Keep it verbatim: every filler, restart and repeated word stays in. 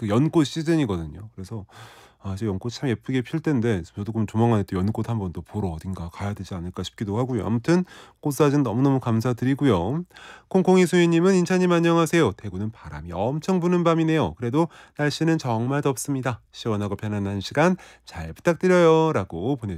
그 연꽃 시즌이거든요. 그래서 아 이제 연꽃이 참 예쁘게 필 텐데 저도 그럼 조만간에 또 연꽃 한번 또 보러 어딘가 가야 되지 않을까 싶기도 하고요. 아무튼 꽃사진 너무너무 감사드리고요. 콩콩이 수인님은 인차님 안녕하세요. 대구는 바람이 엄청 부는 밤이네요. 그래도 날씨는 정말 덥습니다. 시원하고 편안한 시간 잘 부탁드려요 라고 보내주셨습니다.